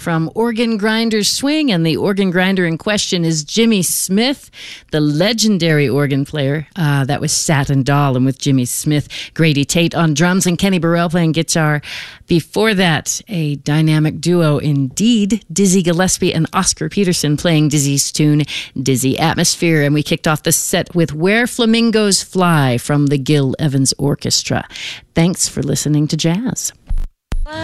from Organ Grinders Swing, and the organ grinder in question is Jimmy Smith, the legendary organ player. That was Satin Doll, and with Jimmy Smith, Grady Tate on drums and Kenny Burrell playing guitar. Before that, a dynamic duo indeed, Dizzy Gillespie and Oscar Peterson playing Dizzy's tune, Dizzy Atmosphere. And we kicked off the set with Where Flamingos Fly from the Gil Evans Orchestra. Thanks for listening to Jazz.